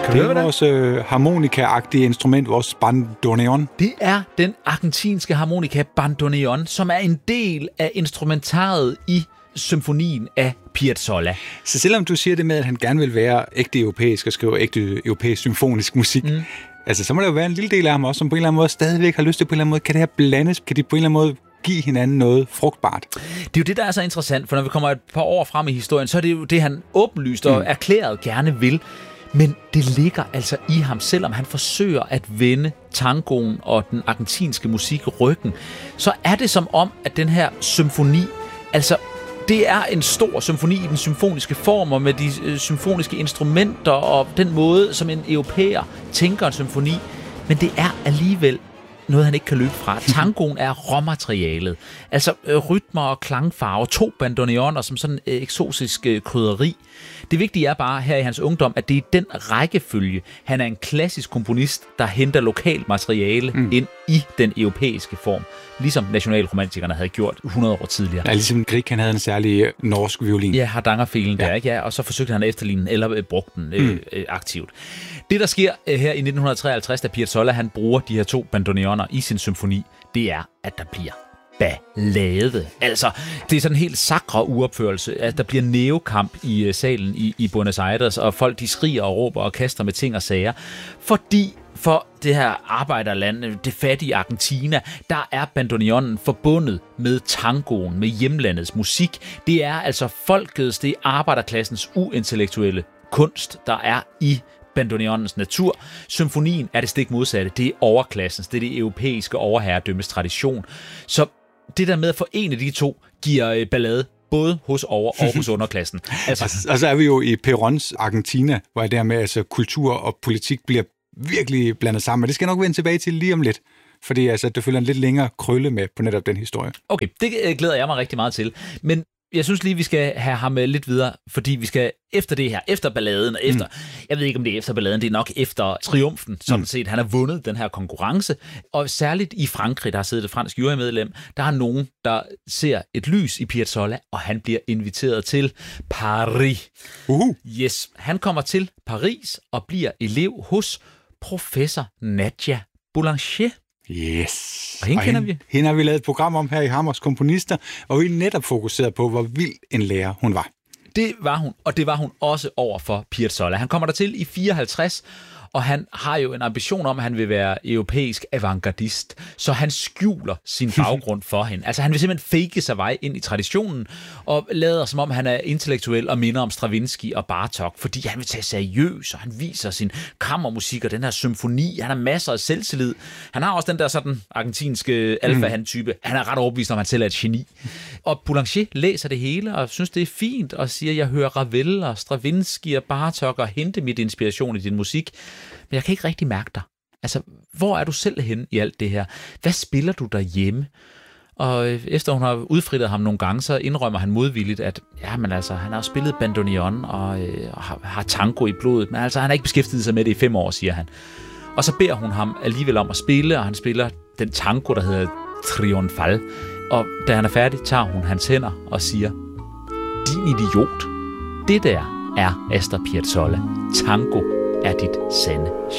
Kan du høre vores harmonika-agtige instrument, vores bandoneon? Det er den argentinske harmonika bandoneon, som er en del af instrumentariet i symfonien af Piazzolla. Så selvom du siger det med, at han gerne vil være ægte europæisk og skrive ægte europæisk symfonisk musik, altså så må der jo være en lille del af ham også, som på en eller anden måde stadigvæk har lyst til på en eller anden måde, kan det her blandes, kan de på en eller anden måde give hinanden noget frugtbart? Det er jo det, der er så interessant, for når vi kommer et par år frem i historien, så er det jo det, han åbenlyst og erklæret gerne vil. Men det ligger altså i ham, selvom han forsøger at vende tangoen og den argentinske musik ryggen. Så er det som om, at den her symfoni, altså det er en stor symfoni i den symfoniske form og med de symfoniske instrumenter og den måde, som en europæer tænker en symfoni. Men det er alligevel noget, han ikke kan løbe fra. Tangoen er råmaterialet. Altså rytmer og klangfarver, 2 bandoneoner som sådan eksotisk krydderi. Det vigtige er bare her i hans ungdom, at det er den rækkefølge. Han er en klassisk komponist, der henter lokalt materiale ind i den europæiske form. Ligesom nationalromantikerne havde gjort 100 år tidligere. Ja, ligesom Grieg, han havde en særlig norsk violin. Ja, Hardangerfilen der, ikke? Ja, og så forsøgte han at efterligne eller brugte den aktivt. Det, der sker her i 1953, da Piazzolla han bruger de her 2 bandoneoner i sin symfoni, det er, at der bliver ballade. Altså, det er sådan en helt sakre uopførelse, at der bliver neokamp i salen i Buenos Aires, og folk de skriger og råber og kaster med ting og sager, fordi for det her arbejderland, det fattige Argentina, der er bandoneonen forbundet med tangoen, med hjemlandets musik. Det er altså folkets, det er arbejderklassens uintellektuelle kunst, der er i bandoneonens natur. Symfonien er det stik modsatte. Det er overklassens, det er det europæiske overherredømmes tradition. Så det der med at forene de 2 giver ballade både hos over- og hos underklassen. Altså, og så er vi jo i Perons Argentina, hvor det der med altså, kultur og politik bliver virkelig blandet sammen. Og det skal jeg nok vende tilbage til lige om lidt. Fordi altså, det følger en lidt længere krølle med på netop den historie. Okay, det glæder jeg mig rigtig meget til. Men jeg synes lige, vi skal have ham lidt videre, fordi vi skal efter det her, efter balladen, efter, jeg ved ikke, om det er efter balladen, det er nok efter triumfen, sådan set. Han har vundet den her konkurrence, og særligt i Frankrig, der har siddet et fransk jurymedlem, der er nogen, der ser et lys i Piazzolla, og han bliver inviteret til Paris. Yes, han kommer til Paris og bliver elev hos professor Nadia Boulanger. Yes. Og hende kender vi. Hende har vi lavet et program om her i Hammers Komponister, hvor vi netop fokuserede på, hvor vild en lærer hun var. Det var hun, og det var hun også over for Piazzolla. Han kommer der til i 54, og han har jo en ambition om, at han vil være europæisk avantgardist, så han skjuler sin baggrund for hende. Altså han vil simpelthen fake sig vej ind i traditionen, og lader som om han er intellektuel og minder om Stravinsky og Bartók, fordi han vil tage seriøs, og han viser sin kammermusik og den her symfoni. Han har masser af selvtillid. Han har også den der sådan argentinske alfa-han-type. Han er ret overbevist om, at han selv er et geni. Og Boulanger læser det hele og synes, det er fint, og siger, jeg hører Ravel og Stravinsky og Bartók og hente mit inspiration i din musik. Men jeg kan ikke rigtig mærke dig. Altså, hvor er du selv henne i alt det her? Hvad spiller du derhjemme? Og efter hun har udfrittet ham nogle gange, så indrømmer han modvilligt, at jamen altså, han har spillet bandoneon og har tango i blodet, men altså, han har ikke beskæftiget sig med det i 5 år, siger han. Og så beder hun ham alligevel om at spille, og han spiller den tango, der hedder Triunfal. Og da han er færdig, tager hun hans hænder og siger, din idiot, det der er Astor Piazzolla. Tango er dit sande